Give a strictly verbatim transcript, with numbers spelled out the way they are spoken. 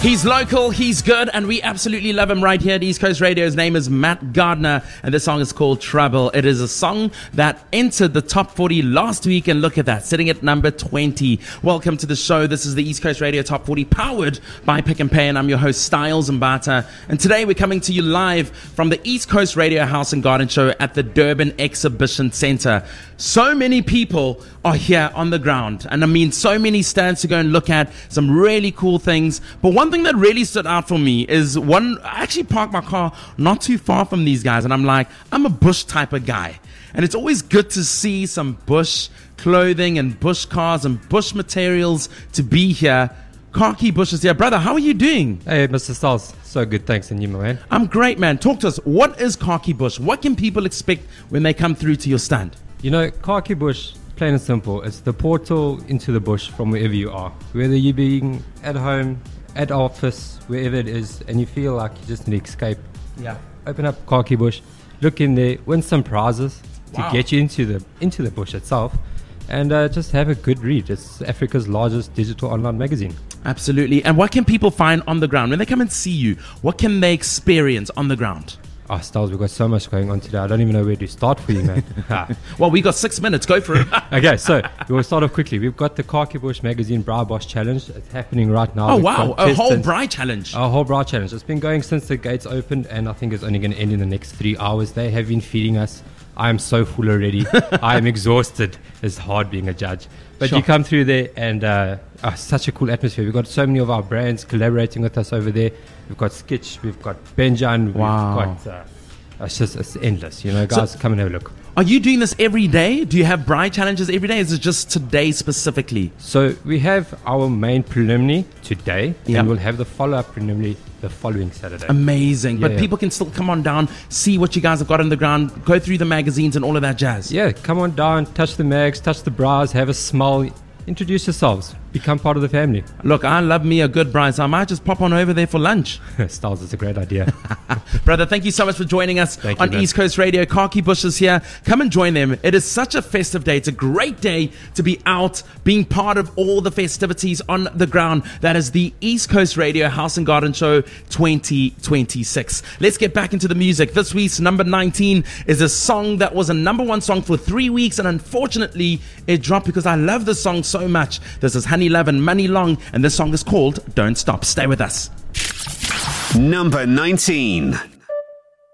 He's local, he's good, and we absolutely love him right here at East Coast Radio. His name is Matt Gardner, and this song is called Trouble. It is a song that entered the top forty last week, and look at that, sitting at number twenty. Welcome to the show. This is the East Coast Radio Top forty, powered by Pick and Pay, and I'm your host, Styles Mbata. And today we're coming to you live from the East Coast Radio House and Garden Show at the Durban Exhibition Centre. So many people are here on the ground, and I mean so many stands to go and look at, some really cool things. But one thing that really stood out for me is one, I actually parked my car not too far from these guys, and I'm like, I'm a bush type of guy, and it's always good to see some bush clothing and bush cars and bush materials to be here. Khaki Bush is here. Brother, how are you doing? Hey, Mister Styles. So good, thanks. And you, my man? I'm great, man. Talk to us. What is Khaki Bush? What can people expect when they come through to your stand? You know, Khaki Bush, plain and simple, it's the portal into the bush from wherever you are. Whether you're being at home, at office, wherever it is, and you feel like you just need to escape. Yeah. Open up Khaki Bush, look in there, win some prizes to Wow. get you into the into the bush itself, and uh, just have a good read. It's Africa's largest digital online magazine. Absolutely. And what can people find on the ground? When they come and see you, what can they experience on the ground? Oh, Styles, we've got so much going on today. I don't even know where to start for you, man. Well, we got six minutes. Go for it. Okay, so we'll start off quickly. We've got the Khaki Bush Magazine Bra Boss Challenge. It's happening right now. Oh, We've wow. got A whole contestants- Bri challenge. A whole bra challenge. It's been going since the gates opened, and I think it's only going to end in the next three hours. They have been feeding us. I am so full already. I am exhausted. It's hard being a judge. But Sure. you come through there, and uh, oh, such a cool atmosphere. We've got so many of our brands collaborating with us over there. We've got Skitch, we've got Benjan, Wow. we've got... Uh, it's just it's endless. You know, guys, So- come and have a look. Are you doing this every day? Do you have Bri challenges every day? Is it just today specifically? So we have our main preliminary today, Yeah. and we'll have the follow-up preliminary the following Saturday. Amazing. Yeah, But yeah. people can still come on down, see what you guys have got on the ground, go through the magazines and all of that jazz. Yeah, come on down, touch the mags, touch the bras, have a smile, introduce yourselves, become part of the family. Look, I love me a good Bri, so I might just pop on over there for lunch. Styles is a great idea. Brother, thank you so much for joining us Thank you, on man. East Coast Radio. Khaki Bush is here. Come and join them. It is such a festive day. It's a great day to be out, being part of all the festivities on the ground. That is the East Coast Radio House and Garden Show twenty twenty-six. Let's get back into the music. This week's number nineteen is a song that was a number one song for three weeks, and unfortunately, it dropped because I love this song so much. This is Honey Love and Money Long, and this song is called Don't Stop. Stay with us. Number nineteen.